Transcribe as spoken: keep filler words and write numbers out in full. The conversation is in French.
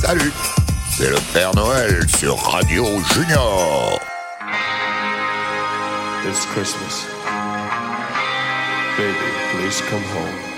Salut, c'est le Père Noël sur Radio Junior. It's Christmas. Baby, please come home.